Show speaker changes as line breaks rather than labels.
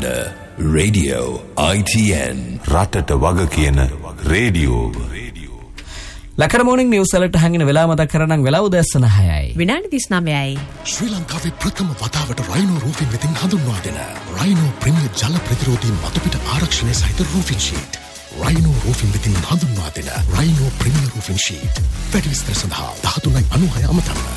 Radio ITN
රටට වග කියන රේඩියෝ
ලකඩ මෝනින් නිවුස් වලට හංගින වෙලාව මතක් කරනම් වෙලාව උදැසන 6යි.
විනාඩි 39යි.
ශ්‍රී ලංකාවේ ප්‍රථම වතාවට රයිනෝ රූෆින් වෙතින් හඳුන්වා දෙන රයිනෝ ප්‍රීමියර් ජල ප්‍රතිරෝධී මතුපිට ආරක්ෂණය සහිත රූෆින් ෂීට්. රයිනෝ රූෆින් වෙතින් හඳුන්වා දෙන රයිනෝ ප්‍රීමියර් රූෆින් ෂීට්. වැඩි විස්තර සඳහා 1396 අමතන්න.